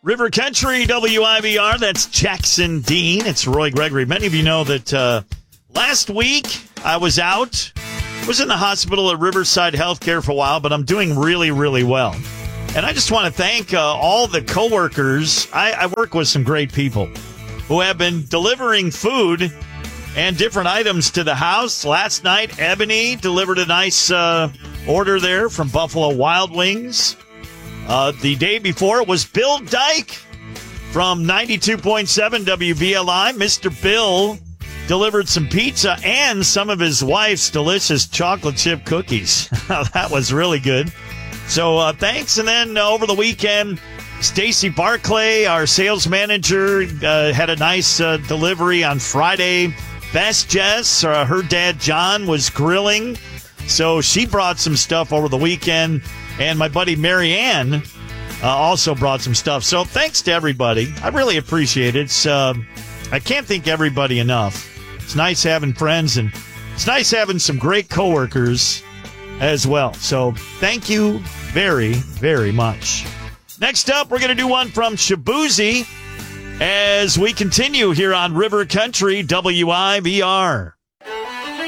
River Country, WIVR, that's Jackson Dean. It's Roy Gregory. Many of you know that last week I was out. I was in the hospital at Riverside Healthcare for a while, but I'm doing really, really well. And I just want to thank all the coworkers. I work with some great people who have been delivering food and different items to the house. Last night, Ebony delivered a nice order there from Buffalo Wild Wings. The day before, it was Bill Dyke from 92.7 WVLI. Mr. Bill delivered some pizza and some of his wife's delicious chocolate chip cookies. That was really good. So thanks. And then over the weekend, Stacy Barclay, our sales manager, had a nice delivery on Friday. Best Jess, her dad John, was grilling. So she brought some stuff over the weekend. And my buddy Marianne also brought some stuff. So thanks to everybody. I really appreciate it. I can't thank everybody enough. It's nice having friends, and it's nice having some great coworkers as well. So thank you very, very much. Next up, we're going to do one from Shabuzi as we continue here on River Country WIVR.